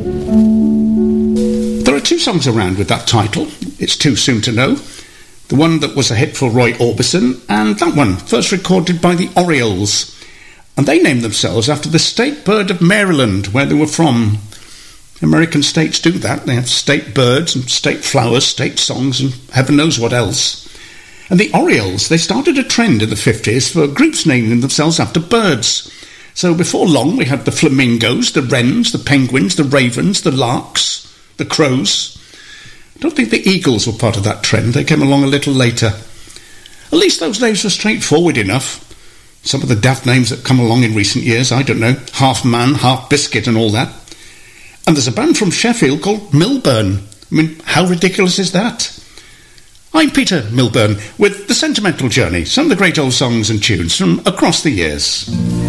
There are two songs around with that title. It's Too Soon to Know, the one that was a hit for Roy Orbison, and that one, first recorded by the Orioles. And they named themselves after the state bird of Maryland, where they were from. American states do that. They have state birds and state flowers, state songs, and heaven knows what else. And the Orioles, they started a trend in the 50s for groups naming themselves after birds. So before long, we had the flamingos, the wrens, the penguins, the ravens, the larks, the crows. I don't think the eagles were part of that trend. They came along a little later. At least those names were straightforward enough. Some of the daft names that come along in recent years, I don't know, half man, half biscuit and all that. And there's a band from Sheffield called Milburn. I mean, how ridiculous is that? I'm Peter Milburn with The Sentimental Journey, some of the great old songs and tunes from across the years.